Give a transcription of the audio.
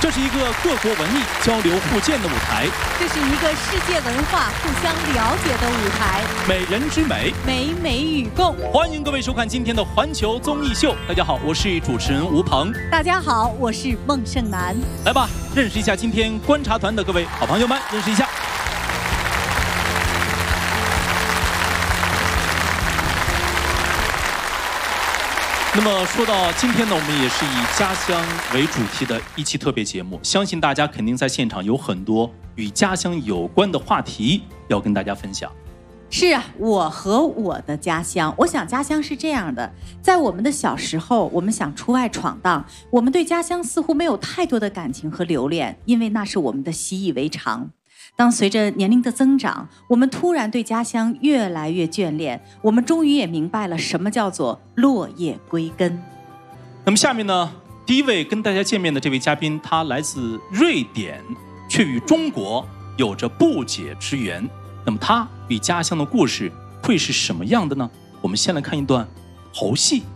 这是一个各国文艺交流互鉴的舞台， 这是一个世界文化互相了解的舞台， 美人之美， 美美与共。 欢迎各位收看今天的环球综艺秀。大家好，我是主持人吴鹏。 大家好，我是孟胜男。 来吧，认识一下今天观察团的各位好朋友们，认识一下。那么说到今天呢，我们也是以家乡为主题的一期特别节目，相信大家肯定在现场有很多与家乡有关的话题要跟大家分享。 是啊，我和我的家乡，我想家乡是这样的，在我们的小时候，我们想出外闯荡，我们对家乡似乎没有太多的感情和留恋，因为那是我们的习以为常。当随着年龄的增长，我们突然对家乡越来越眷恋，我们终于也明白了什么叫做落叶归根。 那么下面呢，第一位跟大家见面的这位嘉宾，他来自瑞典，却与中国有着不解之缘。那么他与家乡的故事会是什么样的呢？我们先来看一段猴戏。